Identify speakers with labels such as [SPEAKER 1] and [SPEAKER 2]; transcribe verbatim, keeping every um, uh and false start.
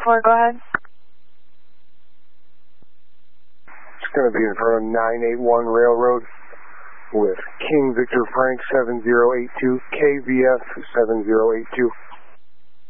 [SPEAKER 1] four, go ahead.
[SPEAKER 2] It's going to be in front of nine eight one Railroad with King Victor Frank seven zero eight two, K V F seven zero eight two.